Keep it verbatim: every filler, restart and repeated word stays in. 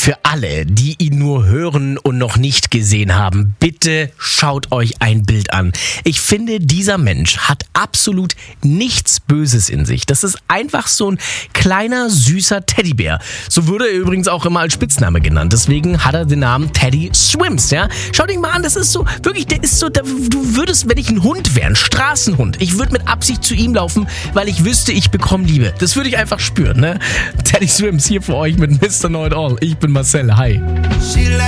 Für alle, die ihn nur hören und noch nicht gesehen haben, bitte schaut euch ein Bild an. Ich finde, dieser Mensch hat absolut nichts Böses in sich. Das ist einfach so ein kleiner, süßer Teddybär. So wurde er übrigens auch immer als Spitzname genannt. Deswegen hat er den Namen Teddy Swims, ja. Schau dich mal an, das ist so, wirklich, der ist so, du würdest, wenn ich ein Hund wäre, ein Straßenhund, ich würde mit Absicht zu ihm laufen, weil ich wüsste, ich bekomme Liebe. Das würde ich einfach spüren, ne? Teddy Swims hier für euch mit Mister Know It All. Ich bin Marcel, hi.